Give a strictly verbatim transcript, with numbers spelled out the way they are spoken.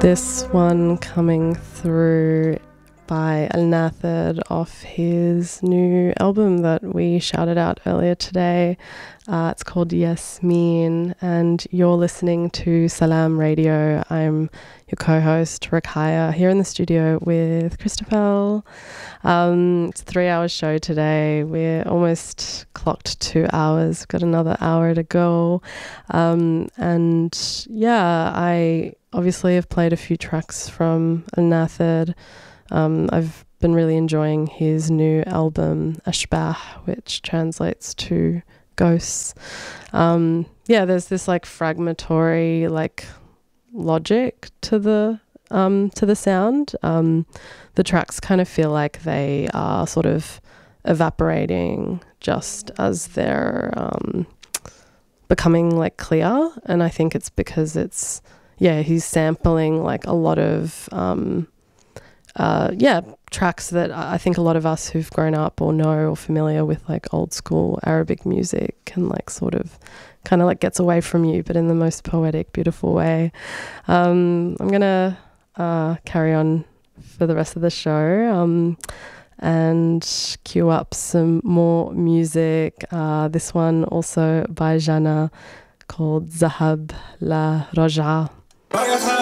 This one coming through by Al Nathid off his new album that we shouted out earlier today. Uh, it's called Yasmin, and you're listening to Salam Radio. I'm your co-host, Rakaya, here in the studio with Christopher. Um, it's a three-hour show today. We're almost clocked two hours. We've got another hour to go. Um, and yeah, I obviously have played a few tracks from Al Nathid. Um, I've been really enjoying his new album, Ashbah, which translates to ghosts. Um, yeah, there's this like fragmentary like logic to the um, to the sound. Um, the tracks kind of feel like they are sort of evaporating just as they're um, becoming like clear, and I think it's because it's yeah he's sampling like a lot of um, Uh, yeah, tracks that I think a lot of us who've grown up or know or familiar with like old school Arabic music can like sort of kind of like gets away from you, but in the most poetic, beautiful way. Um, I'm going to uh, carry on for the rest of the show um, and cue up some more music. Uh, this one also by Jana called Zahab La Raja.